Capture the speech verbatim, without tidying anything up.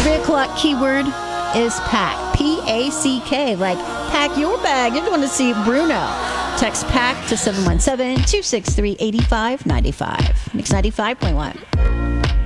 Three o'clock keyword is pack. P A C K. Like, pack your bag. You're going to see Bruno. Text pack to seven one seven, two six three, eight five nine five. Mix ninety-five point one.